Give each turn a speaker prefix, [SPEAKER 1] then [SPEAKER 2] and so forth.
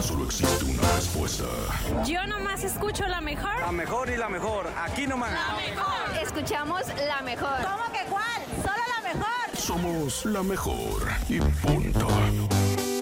[SPEAKER 1] solo existe una respuesta.
[SPEAKER 2] Yo nomás escucho la mejor.
[SPEAKER 3] La mejor y la mejor. Aquí nomás.
[SPEAKER 2] La mejor.
[SPEAKER 4] Escuchamos la mejor.
[SPEAKER 5] ¿Cómo que cuál? Solo la mejor.
[SPEAKER 1] Somos la mejor y punto.